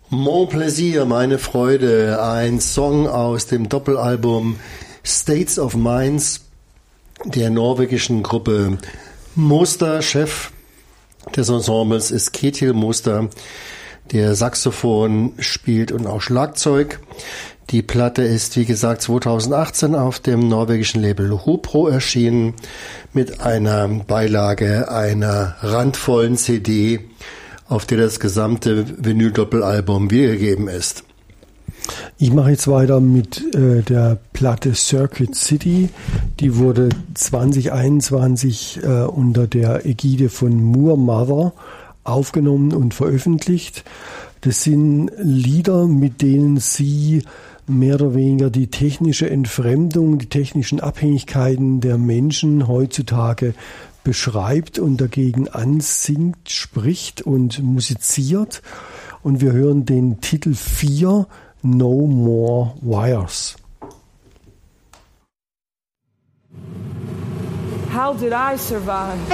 Mon Plaisir, meine Freude, ein Song aus dem Doppelalbum States of Minds der norwegischen Gruppe Moster. Chef des Ensembles ist Ketil Moster, der Saxophon spielt und auch Schlagzeug. Die Platte ist, wie gesagt, 2018 auf dem norwegischen Label Hopro erschienen mit einer Beilage einer randvollen CD, auf der das gesamte Vinyl-Doppelalbum wiedergegeben ist. Ich mache jetzt weiter mit der Platte Circuit City. Die wurde 2021 unter der Ägide von Moor Mother aufgenommen und veröffentlicht. Das sind Lieder, mit denen sie mehr oder weniger die technische Entfremdung, die technischen Abhängigkeiten der Menschen heutzutage beschreibt und dagegen ansingt, spricht und musiziert. Und wir hören den Titel 4, No More Wires. How did I survive?